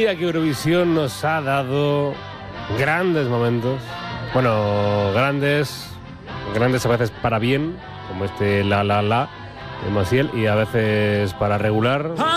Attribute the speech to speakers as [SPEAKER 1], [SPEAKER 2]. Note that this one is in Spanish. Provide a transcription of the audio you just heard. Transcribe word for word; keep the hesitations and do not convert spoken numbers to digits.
[SPEAKER 1] Mira que Eurovisión nos ha dado grandes momentos. Bueno, grandes, grandes a veces para bien, como este La La La de Maciel, y a veces para regular.